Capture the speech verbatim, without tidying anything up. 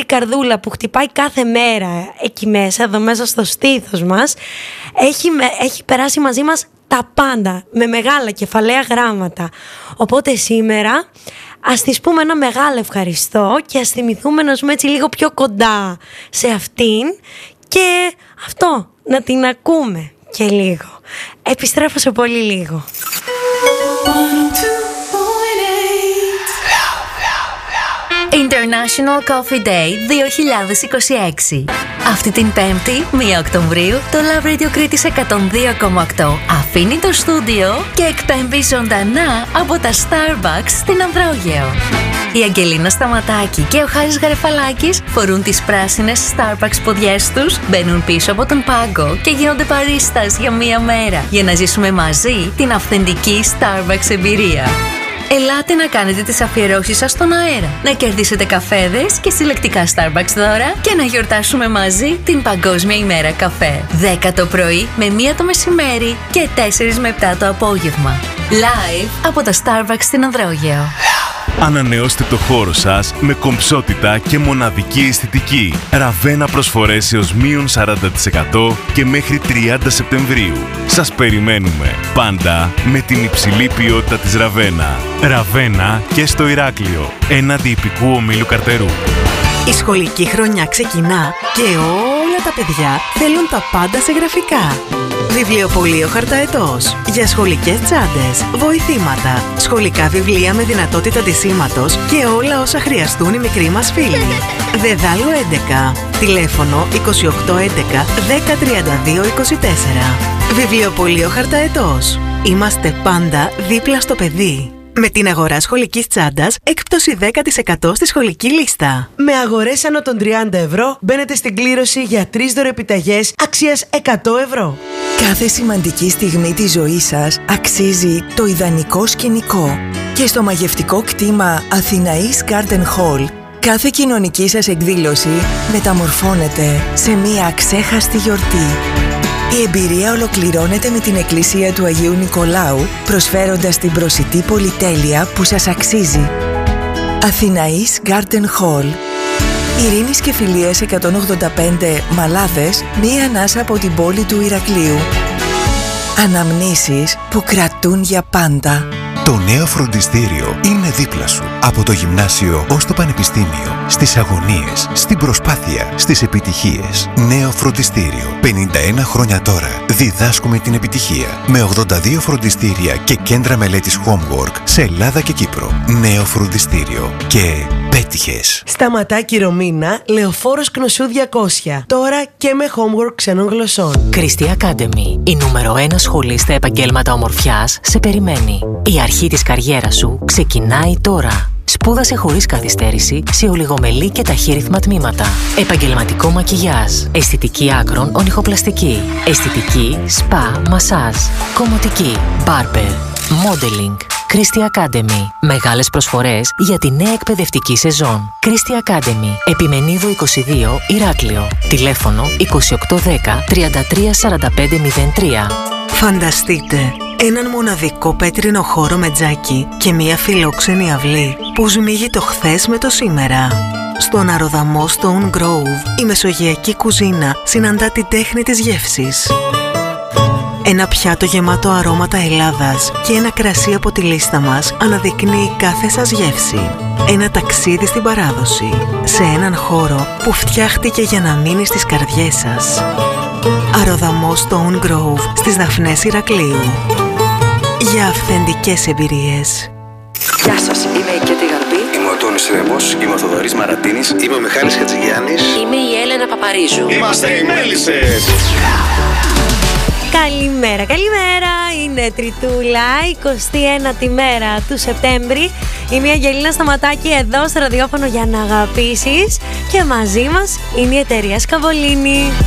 καρδούλα που χτυπάει κάθε μέρα εκεί μέσα, εδώ μέσα στο στήθος μας, έχει, έχει περάσει μαζί μας τα πάντα, με μεγάλα κεφαλαία γράμματα. Οπότε σήμερα ας της πούμε ένα μεγάλο ευχαριστώ και ας θυμηθούμε να ζούμε έτσι λίγο πιο κοντά σε αυτήν και αυτό, να την ακούμε και λίγο. Επιστρέφω σε πολύ λίγο. International Coffee Day δύο χιλιάδες είκοσι έξι. Αυτή την Πέμπτη, πρώτη Οκτωβρίου, το Love Radio Κρήτης εκατόν δύο κόμμα οκτώ αφήνει το στούντιο και εκπέμπει ζωντανά από τα Starbucks στην Ανδρόγειο. Η Αγγελίνα Σταματάκη και ο Χάρης Γαρεφαλάκης φορούν τις πράσινες Starbucks ποδιές τους, μπαίνουν πίσω από τον πάγκο και γίνονται παρίστας για μία μέρα για να ζήσουμε μαζί την αυθεντική Starbucks εμπειρία. Ελάτε να κάνετε τις αφιερώσεις σας στον αέρα, να κερδίσετε καφέδες και συλλεκτικά Starbucks δώρα και να γιορτάσουμε μαζί την Παγκόσμια ημέρα καφέ. δέκα το πρωί με μία το μεσημέρι και τέσσερα με επτά το απόγευμα. Live από τα Starbucks στην Ανδρόγειο. Ανανεώστε το χώρο σας με κομψότητα και μοναδική αισθητική. Ραβένα προσφορές έως μείον σαράντα τοις εκατό και μέχρι τριάντα Σεπτεμβρίου. Σας περιμένουμε πάντα με την υψηλή ποιότητα της Ραβένα. Ραβένα και στο Ηράκλειο, έναντι υπηκού ομίλου Καρτερού. Η σχολική χρονιά ξεκινά και όλα τα παιδιά θέλουν τα πάντα σε γραφικά. Βιβλιοπωλείο Χαρταετός. Για σχολικές τσάντες, βοηθήματα, σχολικά βιβλία με δυνατότητα ντυσίματος και όλα όσα χρειαστούν οι μικροί μας φίλοι. Δεδάλου έντεκα. Τηλέφωνο είκοσι οκτώ έντεκα δέκα τριάντα δύο είκοσι τέσσερα. Βιβλιοπωλείο Χαρταετός. Είμαστε πάντα δίπλα στο παιδί. Με την αγορά σχολικής τσάντας, έκπτωση δέκα τοις εκατό στη σχολική λίστα. Με αγορές άνω των τριάντα ευρώ, μπαίνετε στην κλήρωση για τρεις δωρεπιταγές αξίας εκατό ευρώ. Κάθε σημαντική στιγμή της ζωής σας αξίζει το ιδανικό σκηνικό. Και στο μαγευτικό κτήμα Αθηναής Garden Hall, κάθε κοινωνική σας εκδήλωση μεταμορφώνεται σε μία αξέχαστη γιορτή. Η εμπειρία ολοκληρώνεται με την εκκλησία του Αγίου Νικολάου, προσφέροντας την προσιτή πολυτέλεια που σας αξίζει. Αθηναής Garden Hall. Ειρήνης και Φιλίας εκατόν ογδόντα πέντε Μαλάδες, μία ανάσα από την πόλη του Ηρακλείου. Αναμνήσεις που κρατούν για πάντα. Το νέο φροντιστήριο είναι δίπλα σου. Από το γυμνάσιο ως το πανεπιστήμιο. Στις αγωνίες, στην προσπάθεια, στις επιτυχίες. Νέο φροντιστήριο. πενήντα ένα χρόνια τώρα. Διδάσκουμε την επιτυχία. Με ογδόντα δύο φροντιστήρια και κέντρα μελέτης Homework σε Ελλάδα και Κύπρο. Νέο φροντιστήριο. Και πέτυχες. Σταματάκι Ρωμίνα, Λεωφόρος Κνωσού διακόσια. Τώρα και με Homework ξένων γλωσσών. Christy Academy. Η νούμερο ένα σχολή στα επαγγέλματα ομορφιάς σε περιμένει. Η αρχή της καριέρας σου ξεκινάει τώρα. Σπούδασε χωρίς καθυστέρηση σε ολιγομελή και ταχύρυθμα τμήματα. Επαγγελματικό μακιγιάζ, αισθητική άκρων ονυχοπλαστική, αισθητική, σπα, μασάζ, κομμωτική, μπάρμπερ, modeling. Christy Academy. Μεγάλες προσφορές για τη νέα εκπαιδευτική σεζόν. Christy Academy. Επιμενίδου είκοσι δύο, Ηράκλειο. Τηλέφωνο είκοσι οκτώ δέκα τριάντα τρία σαράντα πέντε μηδέν τρία. Φανταστείτε έναν μοναδικό πέτρινο χώρο με τζάκι και μία φιλόξενη αυλή που σμίγει το χθες με το σήμερα. Στον αρωδαμό Stone Grove η μεσογειακή κουζίνα συναντά την τέχνη της γεύσης. Ένα πιάτο γεμάτο αρώματα Ελλάδας και ένα κρασί από τη λίστα μας αναδεικνύει κάθε σας γεύση. Ένα ταξίδι στην παράδοση, σε έναν χώρο που φτιάχτηκε για να μείνει στις καρδιές σας. Αρωδαμό Stone Grove στις Δαφνές Ηρακλείου. Για αυθεντικές εμπειρίες. Γεια σας, είμαι η Κέτη Γαρμπή. Είμαι ο Τόνης Ρέμος, είμαι ο Θοδωρής Μαρατίνης. Είμαι ο Μιχάλης Χατζηγιάννης. Είμαι η Έλενα Παπαρίζου. Είμαστε οι Μέλισσες. Καλημέρα, καλημέρα. Είναι Τριτούλα, εικοστή ένατη μέρα του Σεπτέμβρη. Είμαι η Αγγελίνα Σταματάκη εδώ στο ραδιόφωνο για να αγαπήσεις. Και μαζί μας είναι η εταιρεία Σκαβολίνη.